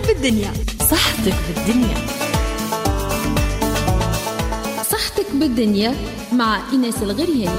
بالدنيا. صحتك بالدنيا. صحتك بالدنيا مع إيناس الغرياني.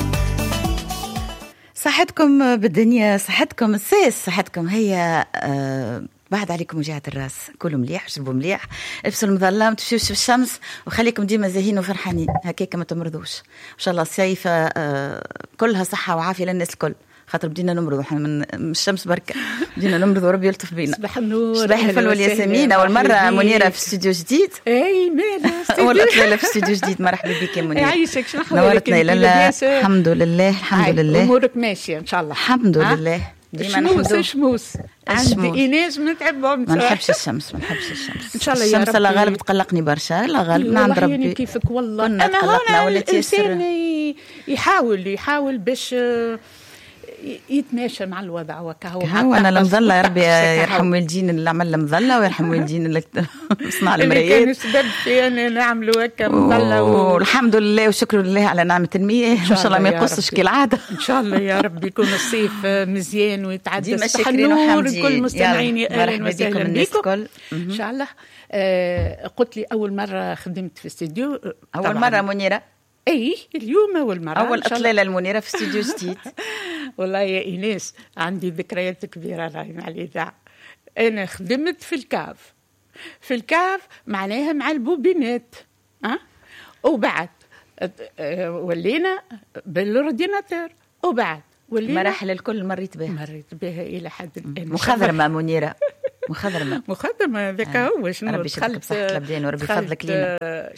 صحتكم بالدنيا، صحتكم الساس، صحتكم هي بعد عليكم وجعة الراس. كلوا مليح، شربوا مليح، البسوا المظلة، تمشيوش في الشمس، وخليكم ديما زاهين وفرحانين هكاك، ما تمرضوش ان شاء الله. الصيفة كلها صحة وعافية للناس الكل، خاطر بدينا نمرض احنا من الشمس بركة، بدينا نمرض وربي يلطف بينا. صباح النور، صباح الفل والياسمين. اول مرة منيرة في استوديو جديد. اي مالا اول اطلالة في استوديو جديد. مرحبا بك يا منيرة. يعيشك. شنو نورتنا. لا الحمد لله، الحمد لله، امورك ماشية ان شاء الله. الحمد لله. شموس عندي إيناس ما نحبش الشمس، ما نحبش الشمس ان شاء الله. يا الشمس الله غالب تقلقني برشا، لا غالب من عند ربي. يعني كيفك والله. انا هنا الانسان يحاول باش يتماشى مع الوضع وكهو. انا المظله يا ربي يرحم والدين اللي عمل المظله ويرحم والدين اللي صنع المرايات، اللي كان سبب في ان نعملوا هكا مظله. والحمد لله وشكر لله على نعمه المياه. ان شاء الله ما يقصش كالعاده. ان شاء الله يا رب يكون الصيف مزيان ويتعدى. صباح النور كل مستمعيني، اهلا وسهلا بكم ان شاء الله. قلت لي اول مره خدمت في استديو. اول مره منيره. اي اليوم اول مرة، أول إطلالة المنيرة في استوديو جديد. والله يا إيناس عندي ذكريات كبيرة مع الإذاعة. أنا خدمت في الكاف معناها مع البوبينات، وبعد ولينا بالورديناتور، وبعد ولينا مراحل الكل مريت بها إلى حد الآن. مخضرمة منيرة، مخضرمة ذاك هو شنو. ربي يشدك بصحة الأبدان وربي فضلك لينا.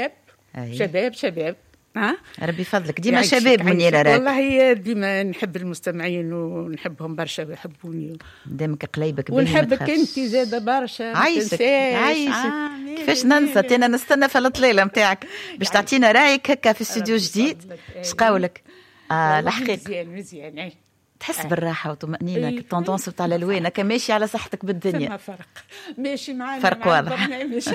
شباب ربي يفضلك ديما شباب منيرة. راك والله ديما نحب المستمعين ونحبهم برشا ويحبوني. دامك قليبك ونحبك انت زاده برشا. عايشك كيفاش ننسى. انا نستنى في الطليله نتاعك باش تعطينا رايك هكا في استوديو جديد. شقاولك الحقيقه مزيان تحس بالراحه وطمأنينه. التوندونس تاع الالوان هكا ماشي على صحتك بالدنيا. ما فرق ماشي معنا، فرق واضح.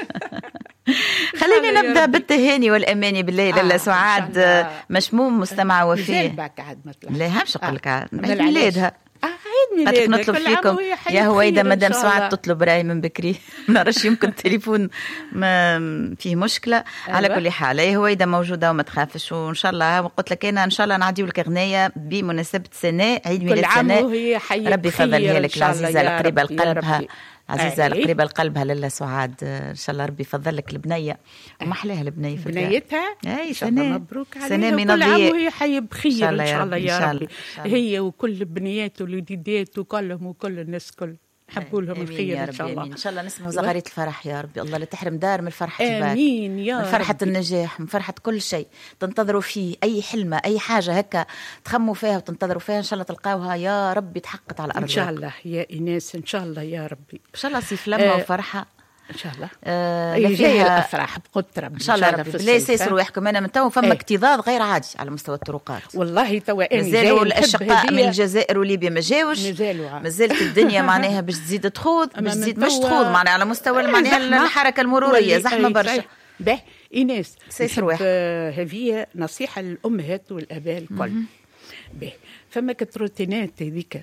خليني نبدا بالتهاني والاماني بالله لاله سعاد مشموم مستمع وفيه. لا همش نقول لك عيد ميلادها. عيد ميلادك نطلب فيكم يا هويدا مدام سعاد تطلب راي من بكري. نعرفش يمكن التليفون ما فيه مشكله. على كل حال يا هويدا موجوده وما تخافش، وان شاء الله قلت لك انا ان شاء الله نعديو لك اغنيه بمناسبه سنه عيد ميلاد سنه. ربي يفضلها لك العزيزه القريبه لقلبها، عزيزة القريبة لقلبها لاله سعاد. إن شاء الله ربي يفضل لك البنية وما أحلاها البنية في بنيتها. أي سنة مبروك عليها. سنة من كل عام وهي حي بخير إن شاء الله يا ربي. هي وكل بنيات والوليدات وكلهم وكل الناس كل نحبوا لهم الخير إن شاء الله. إن شاء الله نسمعوا زغاريت الفرح يا ربي. الله لا تحرم دار من الفرحة. آمين يا رب. من فرحة النجاح، من فرحة كل شيء تنتظروا فيه. أي حلمة أي حاجة هكا تخموا فيها وتنتظروا فيها إن شاء الله تلقاوها يا ربي تحققت على الأرض إن شاء الله يا إيناس. إن شاء الله يا ربي. إن شاء الله صيف لما وفرحة ان شاء الله. جاي الافراح بقدره ان شاء الله ربي. لا يسيسوا روحكم. انا من تو فما اكتظاظ غير عادي على مستوى الطرقات. والله توا مازالوا الاشقاء من الجزائر وليبيا ما جاوش. مازالت الدنيا معناها باش تزيد تخوض، باش تزيد باش تخوض معناها على مستوى معناها الحركه المروريه زحمه برشا. به ايناس سيس روح هذه نصيحه للامهات والاباء الكل. به فما كتروتينات هذيك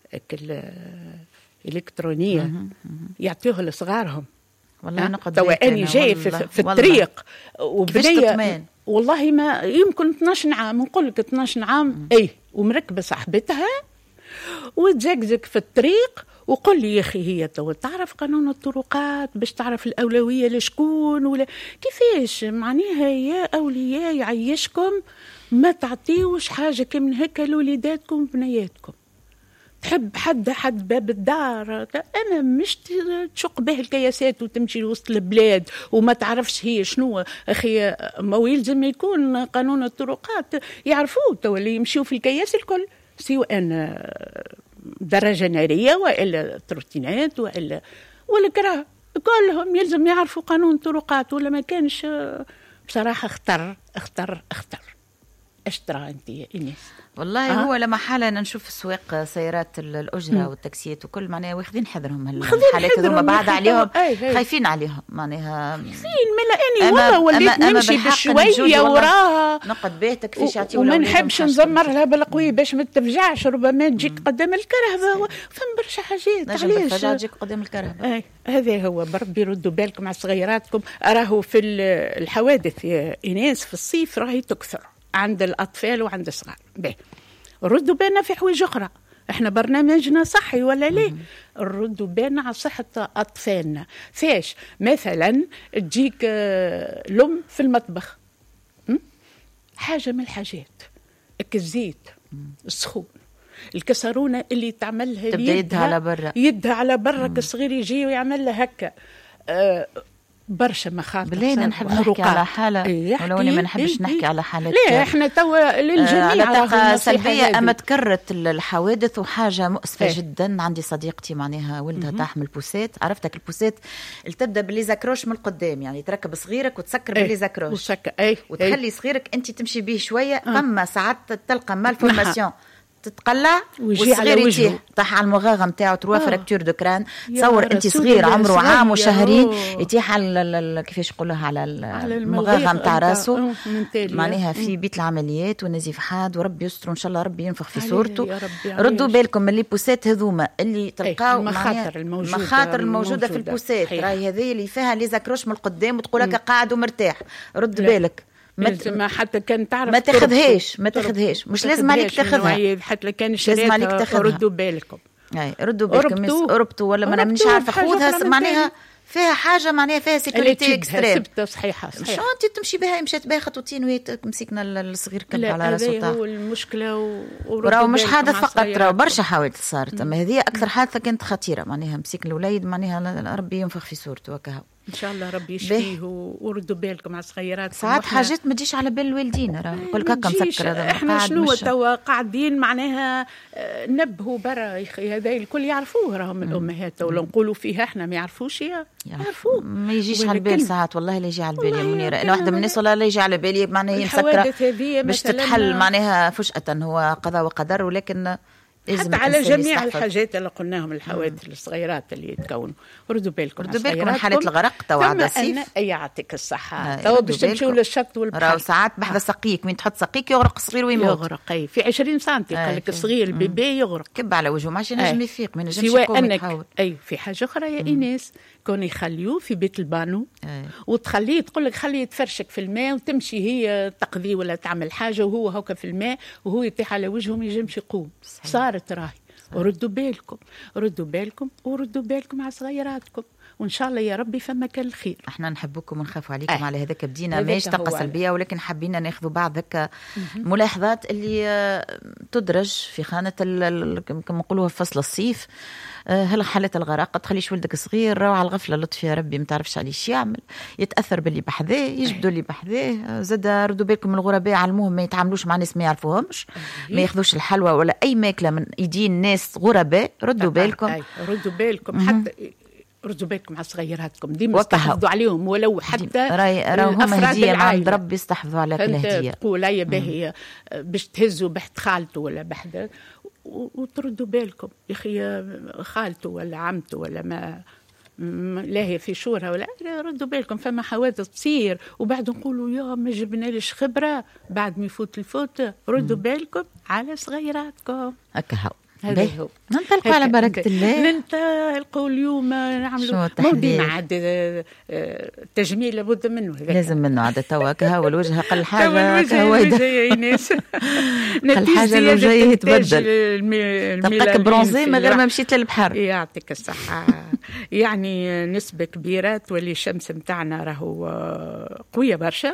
الالكترونيه يعطيوها لصغارهم. والله نقعد توا اني جاي في الطريق وبنيه والله ما يمكن 12 عام، نقول لك 12 عام ومركبه صاحبتها وتزقزق في الطريق وقل لي يا اخي هي تو تعرف قانون الطرقات باش تعرف الاولويه لشكون ولا كيفاش معناها. يا اولياء يعيشكم ما تعطيوش حاجه كمن هكا لوليداتكم وبنياتكم. تحب حد باب الدار انا مش تشق به الكياسات وتمشي وسط البلاد وما تعرفش هي شنو. اخي ما يلزم يكون قانون الطرقات يعرفوه. تو اللي يمشيوا في الكياس الكل سواء درجه ناريه والا تروتينات والا كراه كلهم يلزم يعرفوا قانون الطرقات. ولا ما كانش بصراحه اختر اش ترى انت يا ايناس؟ والله هو لما حاله نشوف السواق سيارات الاجره والتاكسيات وكل معناها واخدين حذرهم الحالات هذوما بعد عليهم خايفين عليهم معناها خايفين ملا اني والله وليت نمشي بشويه وراها نقد بيتك فيش يعطيو وما نحبش نزمر لها بالقوي باش ما تفجعش ربما تجيك قدام الكرهبه فم برشا حاجات علاش تجيك قدام الكرهبه. هذا هو بربي ردوا بالكم على صغيراتكم. راهو في الحوادث يا ايناس في الصيف راهي تكثر عند الأطفال وعند الصغار. ردوا بالنا في حوايج أخرى. احنا برنامجنا صحي ولا ليه؟ ردوا بالنا على صحة أطفالنا. فاش مثلا تجيك الأم في المطبخ حاجة من الحاجات الزيت السخون الكسرونة اللي تعملها تبدأ يدها على برا كصغير يجي ويعمل لها هكا برشا مخاطر. بلينا نحب نحكي على حالة ولو أني ما نحبش نحكي على حالات ليه احنا توا للجميع على طاقة سلبية. أما تكررت الحوادث وحاجة مؤسفة جدا. عندي صديقتي معناها ولدها تحمل بوسات. عرفتك البوسات اللي تبدأ باللي زاكروش من القدام يعني تركب صغيرك وتسكر باللي زاكروش وتخلي صغيرك أنت تمشي به شوية. ثم ساعات تلقى مالفورماسيون تتقلع والصغير يتيح طاح على المغاغه نتاعو تروا فراكتور دو كران. تصور انت صغير عمره عام وشهرين يتيح على كيفاش نقولوها على المغاغه نتاع راسه معناها في بيت العمليات والنزيف حاد وربي يستر ان شاء الله ربي ينفخ في صورته. ردوا بالكم من البوسات هذوما اللي تلقاو المخاطر الموجوده في البوسات. راهي هذه اللي فيها لي زاكروش من القدام وتقول لك قاعد ومرتاح. رد بالك ما حتى كان تعرف ما تاخذهاش مش لازم عليك تاخذها حتى كان شريتها. ردوا بالكم ردوا بالكم اربطوا ولا ما مش عارفه خذها معناها فيها حاجه معناها فيها سيكوريتي اكستريم صحيحه شو انت تمشي بها مشات بها خطوتين وهي مسكنا الصغير كلب على راسه. هذا هو المشكله. وراه مش حادث فقط راه برشا حوادث صارت. اما هذه اكثر حادثه كانت خطيره معناها مسك الوليد معناها ربي ينفخ في صورته وكهو ان شاء الله ربي يشفيه. وردوا بالكم على صغيرات ساعات حاجات ما تجيش على بال الوالدين. راه يقول لك هكا مسكر هذا احنا شنو توا قاعدين معناها نبهوا برا يا اخي. هذا الكل يعرفوه راهم الامهات ولا نقولوا فيها احنا ما يعرفوش يعرفوه ما يجيش على البال ساعات. والله لا يجي على البال يا منيره. انا واحده من الناس والله لا يجي على بالي معناها هي مسكره باش تتحل معناها فجأة. هو قضاء وقدر ولكن حتى على جميع الحاجات اللي قلناهم الحوادث الصغيرات اللي يتكونوا. ردوا بالكم من حالة الغرق توا عاد الصيف. يعطيك الصحة. توا باش تمشيوا للشط والبحر. راهو ساعات بحذا سقيك وين تحط سقيك يغرق صغير ويموت. يغرق في 20 سنتي قال لك الصغير البيبي يغرق كب على وجهه ماشي نجم يفيق ما نجمش يقوم يحاول. في حاجة أخرى يا إيناس كون يخليوه في بيت البانو وتخليه تقول لك خليه يتفرشك في الماء وتمشي هي تقضي ولا تعمل حاجة وهو هكا في الماء وهو يطيح على وجهه ما يجمش يقوم. صارت راهي. وردوا بالكم على صغيراتكم وان شاء الله يا ربي فما كان الخير. احنا نحبكم ونخافوا عليكم على هذاك بدينا ماش طاقه سلبيه ولكن حابين ناخذوا بعض هكا ملاحظات اللي تدرج في خانه كما نقولوها في فصل الصيف. هل حالة الغرق تخليش ولدك صغير راو على الغفلة لطف يا ربي ما تعرفش عليه شي يعمل يتأثر باللي بحذاه يجبدوا اللي بحذاه. زاد ردوا بالكم الغرباء علموهم ما يتعاملوش مع ناس ما يعرفوهمش ما ياخذوش الحلوى ولا أي ماكلة من يدين ناس غرباء. ردوا بالكم حتى ردوا بالكم على صغيراتكم ديما استحفظوا عليهم ولو حتى راهم هدية من عند ربي استحفظوا على كل هدية. تقول هي باهي باش تهزوا بحد خالته ولا بحد وتردوا بالكم يا اخي خالته ولا عمته ولا ما لا هي في شورها ولا ردوا بالكم. فما حوادث تصير وبعد نقولوا يا ما جبناليش خبرة بعد ما يفوت الفوت. ردوا بالكم على صغيراتكم. هكا هذا هو. ننطلقوا على بركة الله. ننطلقوا اليوم نعملوا مودي مع التجميل لابد منه. لازم منه عاد توا كهو الوجه قل حاجة الوجه يا إيناس قل حاجة الوجه يتبدل تلقاك برونزي من غير ما مشيت للبحر. يعطيك الصحة. يعني نسبة كبيرة تولي الشمس متاعنا راهو قوية برشا.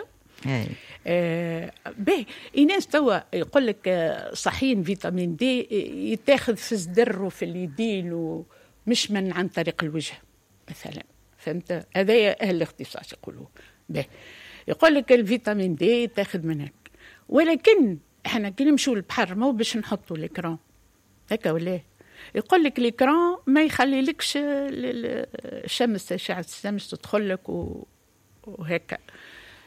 باهي إيناس توا يقول لك صحين فيتامين دي يتاخذ في الزدر وفي اليدين ومش من عن طريق الوجه مثلا. فهمت؟ هذا أهل الاختصاص يقولوه. باهي يقول لك الفيتامين دي يتاخذ من هيك ولكن احنا كي نمشوا للبحر مو باش نحطوا الإكران هكا ولا يقول لك الإكران ما يخلي لكش الشمس أشعة الشمس تدخل لك وهكا.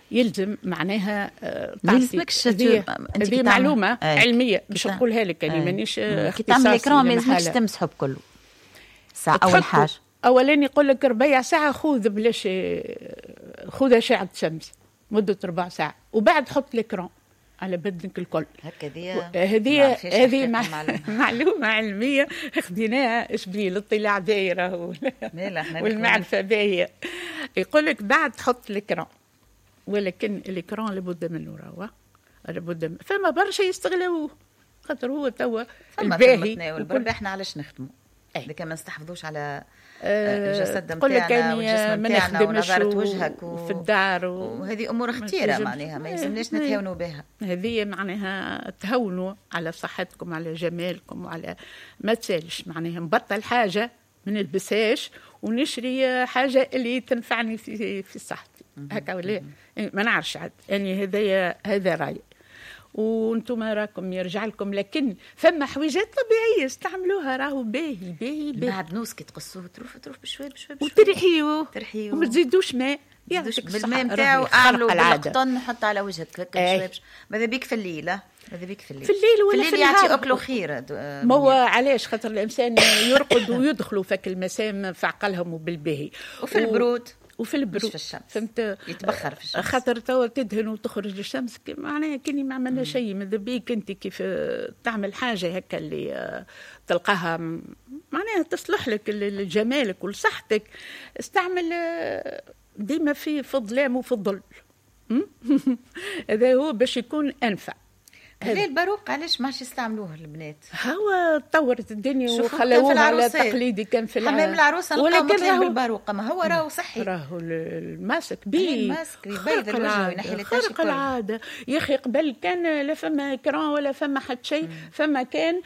يلزم معناها يلزمكش هذه معلومة علمية باش نقولها لك. يعني مانيش كي تعمل إكران ما يلزمكش تمسحه بكله ساعة. أول حاجة أولاني يقول لك ربع ساعة خذ بلاش، خذ أشعة شمس مدة 4 ساعات وبعد حط الإكران على بدنك الكل. هذه معلومة علمية خديناها اشبيه الاطلاع دايرة والمعرفة باهية. يقول لك بعد تحط الإكران، ولكن الإكران لابد منه راهو لابد فما برشا يستغلوه خاطر هو توا الباهي. والبربي احنا علاش نخدموا لكن ما نستحفظوش على الجسد نتاعنا والجسم نتاعنا ونظارة وجهك في الدار وهذه امور خطيره معناها ما يلزمناش نتهاونوا بها. هذه معناها تهونوا على صحتكم على جمالكم وعلى ما تسالش معناها نبطل حاجه ما نلبسهاش ونشري حاجه اللي تنفعني في صحتي هكا ولا ما نعرفش عاد. يعني هذا رايي وانتم راكم يرجع لكم، لكن فما حويجات طبيعيه استعملوها راهو باهي بعد نوس كي تقصوه تروف بشوي وترحيوه وما تزيدوش ماء بالماء نتاعو اعملوا بالقطن نحط على وجهك هكا شوي. ماذا بيك في الليل في الليل ولا في الليل يعطي اكله خير. ما هو علاش خاطر الانسان يرقد ويدخلوا فك المسام في عقلهم وبالباهي وفي البرود وفي البرود فهمت يتبخر في الشمس خاطر توا تدهن وتخرج الشمس معناها كني ما عملنا شيء. ماذا بيك انت كيف تعمل حاجه هكا اللي تلقاها معناها تصلح لك لجمالك ولصحتك استعمل ديما في الظلام وفي الظل. هذا هو باش يكون انفع. هذا الباروق علاش ماش يستعملوه البنات؟ هو تطورت الدنيا وخلوه على تقليدي كان في حمام العروسه ولكن راهو بالباروقه ما هو راهو صحي راهو الماسك يبيض الوجه وينحي لي خارق العاده. يا اخي قبل كان لا فما كران ولا فما حتى شيء فما كان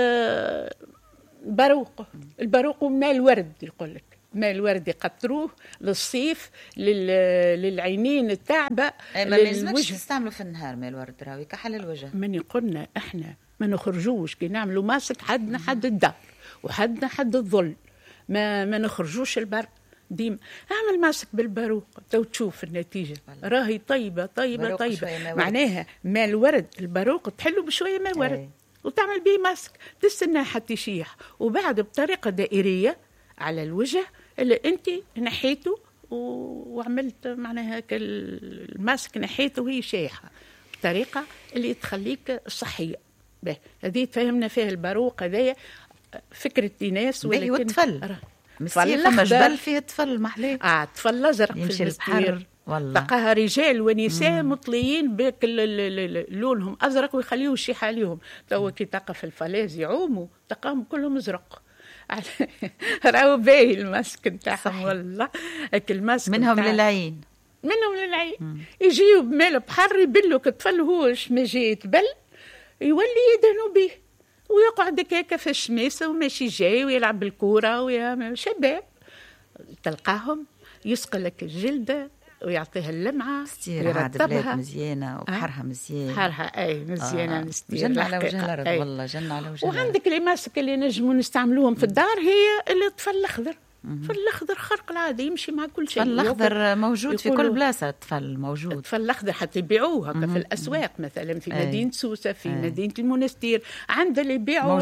الباروق وماء الورد يقول لك ماء الورد يقطروه للصيف للعينين التعبة. ما لازمش تستعملوا في النهار ماء الورد راهو يكحل الوجه. من قلنا احنا ما نخرجوش كي نعملوا ماسك حدنا حد الدار وحدنا حد الظل ما نخرجوش البر ديما اعمل ماسك بالباروق تو تشوف النتيجه راهي طيبه معناها ماء الورد الباروق تحلو بشويه ماء ورد وتعمل به ماسك تستنى حتى يشيح وبعد بطريقه دائريه على الوجه اللي انت نحيته وعملت معناها الماسك نحيته وهي شايحه بطريقه اللي تخليك صحيه. هذه تفهمنا فيها الباروق هذايا فكره ناس ولكن والطفل فما جبل فيه طفل محلاه طفل الازرق في البحر والله تلقاها رجال ونساء مطليين لونهم ازرق ويخليوه يشيح عليهم. تو كي تلقى في الفلاز يعوموا تلقاهم كلهم ازرق راهو باهي الماسك نتاعهم والله. الماسك منهم للعين يجيو بمال بحر يبلوك الطفل هوش ما جاي يتبل يولي يدهنوا به ويقعد هكا في الشماسه وماشي جاي ويلعب بالكوره ويا شباب تلقاهم يسقلك الجلده ويعطيها اللمعه ويرتبها مزيانه وبحرها مزيان بحرها مزيانه جنة على وجه الارض والله جنة على وجه الارض. وعندك لي ماسك اللي نجموا نستعملوهم في الدار هي اللي الطفل الاخضر. الطفل الاخضر خرق العاده يمشي مع كل شيء. الطفل الاخضر موجود في كل بلاصه. الطفل موجود الطفل الاخضر حتى يبيعوه هكا في الاسواق مثلا في مدينه سوسه في مدينه المنستير عند اللي يبيعوا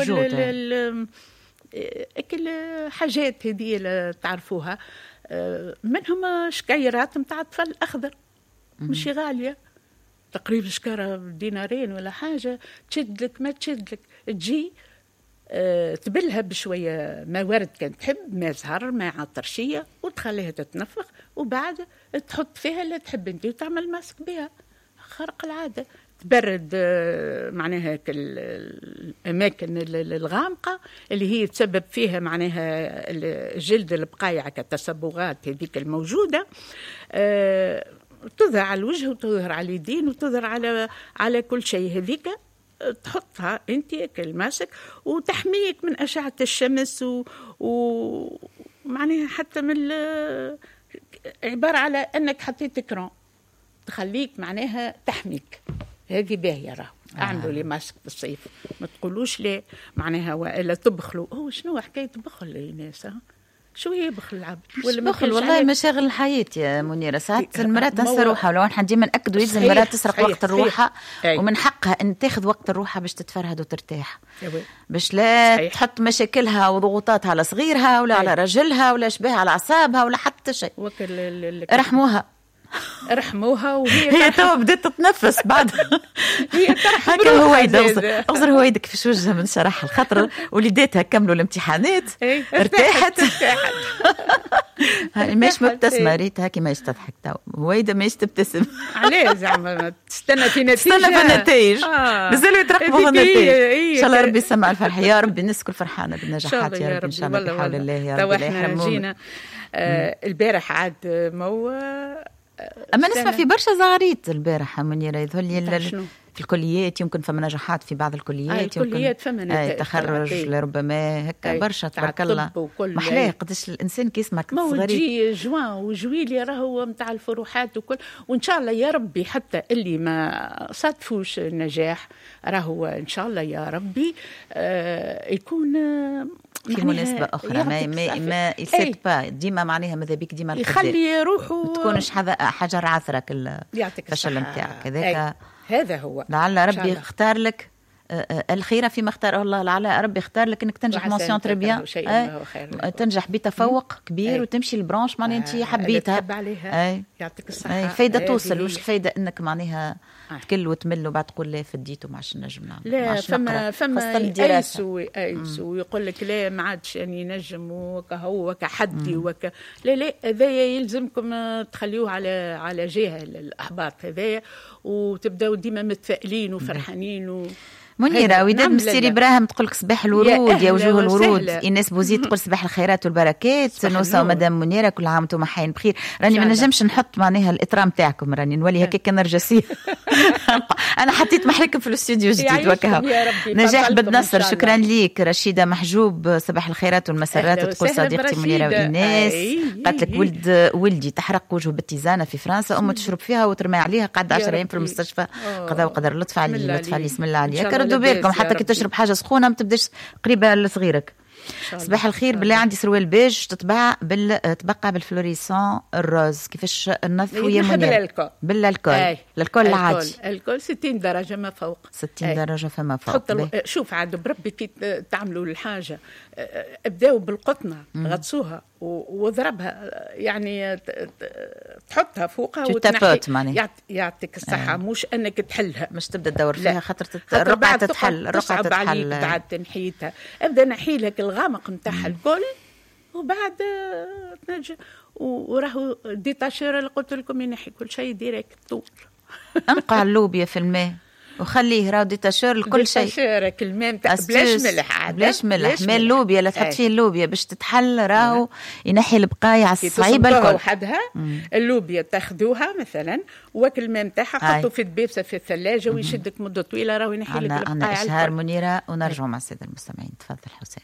كل حاجات هذه اللي تعرفوها منهم شكيرات نتاع الطفل الاخضر مش غاليه تقريبا شكاره دينارين ولا حاجه تشد لك ما تشد لك تجي تبلها بشويه ما ورد كان تحب ما زهر ما عطرشيه وتخليها تتنفخ وبعد تحط فيها اللي تحب انت وتعمل ماسك بها خرق العاده. تبرد معناها الاماكن الغامقه اللي هي تسبب فيها معناها الجلد البقايع كتصبغات هذيك الموجوده تظهر على الوجه وتظهر على اليدين وتظهر على كل شيء. هذيك تحطها انت كالماسك وتحميك من اشعه الشمس ومعناها حتى من عباره على انك حطيت كرون تخليك معناها تحميك. هذه باهيه راهو اعملوا لي ماسك بالصيف ما تقولوش ليه معناها والا تبخلوا شنو حكايه بخل الناس شو يبخل العبد ولا بخل؟ والله مشاغل الحياة يا منيرة. ساعات المرأة تنسى روحها، ولو احنا ديما نأكدوا يلزم المرأة تسرق وقت الروحة، ومن حقها ان تاخذ وقت الروحة باش تتفرهد وترتاح، باش لا تحط مشاكلها وضغوطاتها على صغيرها ولا على رجلها ولا شبه على أعصابها ولا حتى شيء. رحموها وهي توا بدات تتنفس بعد. هي ترحم هكا هويدا اغزر هويدا كيفاش وجهها من شرح الخطر، وليداتها كملوا الامتحانات ارتاحت. ماش مبتسمه ريت هاكي ماش تضحك توا هويدا ماش تبتسم. علاه زعما تستنى في النتائج مازالوا يترقبوا في النتائج. ان شاء الله ربي يسمع الفرح يا ربي، الناس الكل فرحانه بالنجاحات يا ربي ان شاء الله بحول الله يا رب. احنا جينا البارح عاد أما نسمع في برشا زغاريت البارحة منيرة، يظهر لي في الكليات يمكن فما نجاحات في بعض الكليات، الكليات فما تخرج لربما هكا برشا تبارك الله. محلاه قداش الإنسان كيسمع صغيرين جوان وجويلي راهو متاع الفروحات وكل، وإن شاء الله يا ربي حتى اللي ما صادفوش النجاح راهو إن شاء الله يا ربي يكون في مناسبة أخرى ما يسيت با ديما معناها ماذا بيك ديما يخلي روحه تكونش حجر عثرة الفشل نتاعك هذاك. هذا هو لعل ربي يختار لك الخير فيما اختاره الله، لعل ربي يختار لك انك تنجح مونسيون تري بيان، تنجح بتفوق كبير وتمشي البرانش معناها انت حبيتها. يعطيك الصحة. فايدة توصل، مش الفايدة انك معناها تكل وتمل وبعد تقول لا فديته ما عادش نجم نعمل. لا فما ايس ويقول لك لا ما عادش يعني نجم وكهو وكحدي لا هذايا يلزمكم تخليوه على جهة الاحباط هذايا، وتبداو ديما متفائلين وفرحانين منيرة. وداد مستيري إبراهيم تقولك صباح الورود يا وجوه الورود. إيناس بوزيد تقول صباح الخيرات والبركات. نوسة ومدام منيرة كل عام وانتم حيين بخير. راني ما نجمش نحط معناها الإطرام تاعكم، راني نولي هكاك نرجسية. أنا حطيت محلكم في الاستوديو جديد وكها. نجاح بالنصر شكرا ليك. رشيدة محجوب صباح الخيرات والمسرات تقول صديقتي منيرة وإيناس قالت لك ولدي تحرق وجهه بالتيزانة في فرنسا، أمه تشرب فيها وترمي عليها، قعد 10 أيام في المستشفى. قضاء وقدر. لطف علي بسم الله عليك. ردوا بالكم حتى كي تشرب حاجه سخونه ما تبداش قريبه لصغيرك. صباح الخير. بالله عندي سروال بيج تتباع تبقى بالفلوريسون الروز، كيفاش ننظفوا يا منير؟ بالالكول. الكول العادي الكول 60 درجه ما فوق. 60 درجه فما فوق. شوف عاد بربي كي تعملوا الحاجه ابداوا بالقطنه غطسوها وضربها يعني تحطها فوقها وتنحي. يعطيك الصحه. مش انك تحلها، مش تبدا تدور فيها خاطر الرقعه تتحل. الرقعه تتحل بعد تنحيتها. ابدا نحي لك الغامق نتاعها الكل وبعد تنجم. وراهو ديتاشير اللي قلت لكم ينحي كل شيء ديريكت طول. انقع اللوبيا في الماء وخليه راهو ديتاشير لكل شيء. ديتاشير الماء نتاع بلاش ملح. بلاش ملح. ماء اللوبيا لا تحط فيه اللوبيا باش تتحل راهو ينحي البقايا الصعيبه الكل. وحدها اللوبيا تاخذوها مثلا وكل الماء نتاعها حطوا في الدبيبسه في الثلاجه ويشدك مده طويله راهو ينحي لك البقايا. عندنا اشهار منيره ونرجعوا مع الساده المستمعين. تفضل حسام.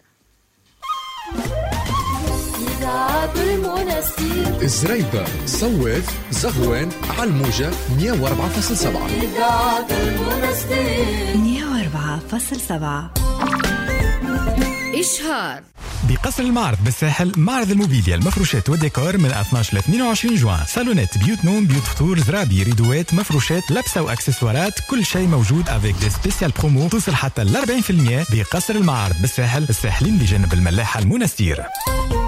إذاعة المنستير زريبة صوف زغوان على الموجة 104.7. إذاعة المنستير 104.7. إشهار بقصر المعرض بالساحل، معرض الموبيليا المفروشات والديكور من 12 ل 22 جوان. صالونات، بيوت نوم، بيوت فطور، زرابي، ريدوات، مفروشات، لبسة واكسسوارات، كل شيء موجود افيك دي سبيسيال برومو توصل حتى ل 40% بقصر المعرض بالساحل، الساحلين بجانب الملاحة المنستير.